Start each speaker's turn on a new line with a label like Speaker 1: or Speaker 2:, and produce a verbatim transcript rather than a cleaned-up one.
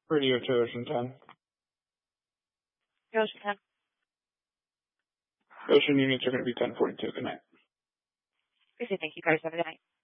Speaker 1: Radio two Ocean ten.
Speaker 2: Ocean ten.
Speaker 1: Ocean units are going to be ten forty-two. Good night.
Speaker 2: Appreciate it. Thank you, guys. Have a good night.